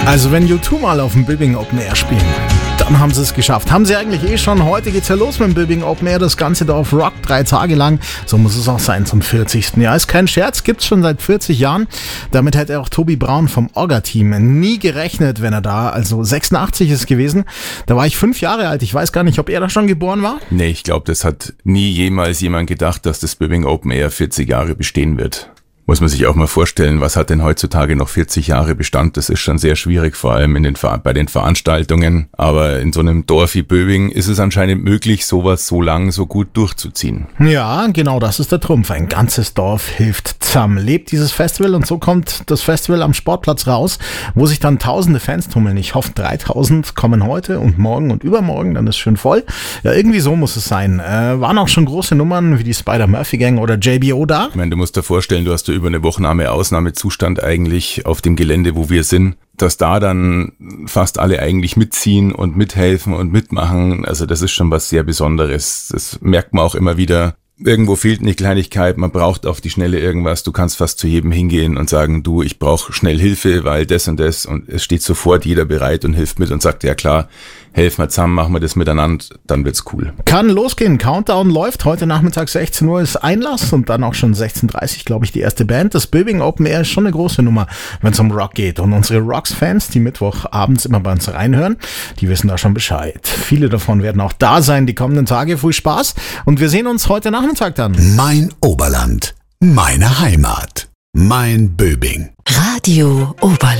Also wenn U2 mal auf dem Böbing Open Air spielen, dann haben sie es geschafft. Haben sie eigentlich eh schon. Heute geht's ja los mit dem Böbing Open Air. Das ganze Dorf rockt 3 Tage lang. So muss es auch sein zum 40. Jahr. Ist kein Scherz, gibt's schon seit 40 Jahren. Damit hätte auch Tobi Braun vom Orga-Team nie gerechnet, wenn er da, also 86 ist es gewesen. Da war ich 5 Jahre alt. Ich weiß gar nicht, ob er da schon geboren war. Nee, ich glaube, das hat nie jemals jemand gedacht, dass das Böbing Open Air 40 Jahre bestehen wird. Muss man sich auch mal vorstellen, was hat denn heutzutage noch 40 Jahre Bestand? Das ist schon sehr schwierig, vor allem bei den Veranstaltungen. Aber in so einem Dorf wie Böbing ist es anscheinend möglich, sowas so lang, so gut durchzuziehen. Ja, genau, das ist der Trumpf. Ein ganzes Dorf hilft zusammen. Lebt dieses Festival und so kommt das Festival am Sportplatz raus, wo sich dann tausende Fans tummeln. Ich hoffe, 3000 kommen heute und morgen und übermorgen, dann ist schön voll. Ja, irgendwie so muss es sein. Waren auch schon große Nummern wie die Spider-Murphy-Gang oder JBO da? Ich meine, du musst dir vorstellen, du hast über eine Woche Ausnahmezustand eigentlich auf dem Gelände, wo wir sind, dass da dann fast alle eigentlich mitziehen und mithelfen und mitmachen. Also das ist schon was sehr Besonderes. Das merkt man auch immer wieder. Irgendwo fehlt eine Kleinigkeit, man braucht auf die Schnelle irgendwas. Du kannst fast zu jedem hingehen und sagen, du, ich brauche schnell Hilfe, weil das und das. Und es steht sofort jeder bereit und hilft mit und sagt, ja klar, helfen wir zusammen, machen wir das miteinander, dann wird's cool. Kann losgehen, Countdown läuft. Heute Nachmittag 16 Uhr ist Einlass und dann auch schon 16:30 Uhr, glaube ich, die erste Band. Das Böbing Open Air ist schon eine große Nummer, wenn es um Rock geht. Und unsere Rocks-Fans, die Mittwochabends immer bei uns reinhören, die wissen da schon Bescheid. Viele davon werden auch da sein die kommenden Tage. Viel Spaß und wir sehen uns heute Nachmittag dann. Mein Oberland, meine Heimat, mein Böbing. Radio Oberland.